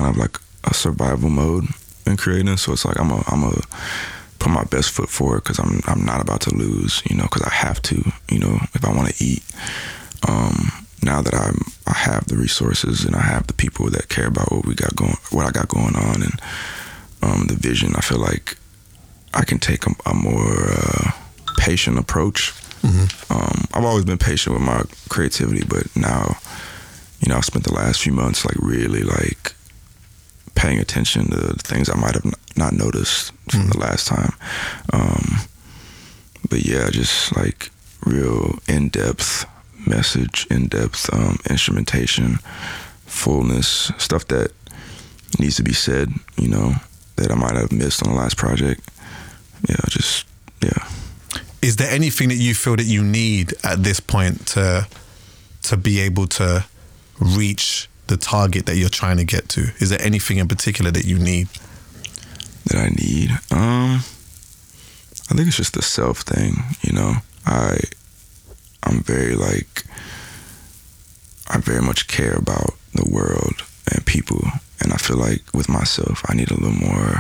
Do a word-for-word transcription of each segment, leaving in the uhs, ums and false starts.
kind of like a survival mode in creating. So it's like I'm a I'm a put my best foot forward because I'm I'm not about to lose, you know, because I have to, you know, if I want to eat. Um, now that I'm I have the resources and I have the people that care about what we got going, what I got going on, and um, the vision, I feel like I can take a, a more uh, patient approach. Mm-hmm. Um, I've always been patient with my creativity, but now, you know, I've spent the last few months like really like paying attention to the things I might have not noticed from mm-hmm. the last time. Um, but yeah, just like real in-depth message, in-depth um, instrumentation, fullness, stuff that needs to be said, you know, that I might have missed on the last project. Yeah, just, yeah. Is there anything that you feel that you need at this point to to be able to reach the target that you're trying to get to? Is there anything in particular that you need? That I need? Um, I think it's just the self thing, you know? I, I'm very like, I very much care about the world and people. And I feel like with myself, I need a little more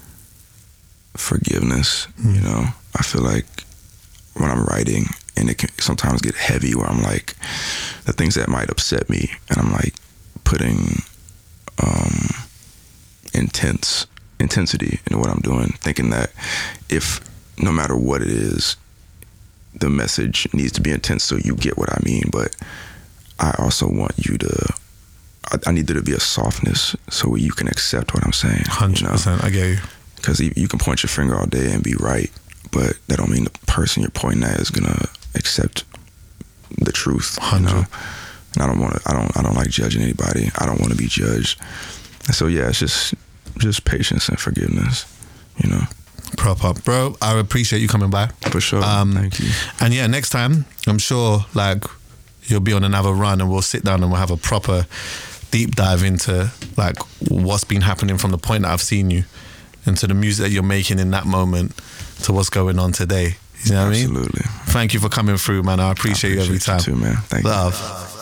forgiveness, mm. you know? I feel like when I'm writing, and it can sometimes get heavy where I'm like, the things that might upset me, and I'm like putting um, intense intensity into what I'm doing, thinking that if no matter what it is, the message needs to be intense so you get what I mean. But I also want you to, I, I need there to be a softness so you can accept what I'm saying. one hundred percent, you know? I get you. Because you can point your finger all day and be right, but that don't mean the person you're pointing at is gonna accept the truth. You know? And I don't want to. I don't. I don't like judging anybody. I don't want to be judged. And so yeah, it's just just patience and forgiveness. You know. Proper, bro. I appreciate you coming by. For sure. Um, Thank you. And yeah, next time I'm sure like you'll be on another run, and we'll sit down and we'll have a proper deep dive into like what's been happening from the point that I've seen you, into the music that you're making in that moment, to what's going on today. You know what I mean? Absolutely. Thank you for coming through, man. I appreciate, I appreciate you every time. You too, man. Thank Love. you. Love.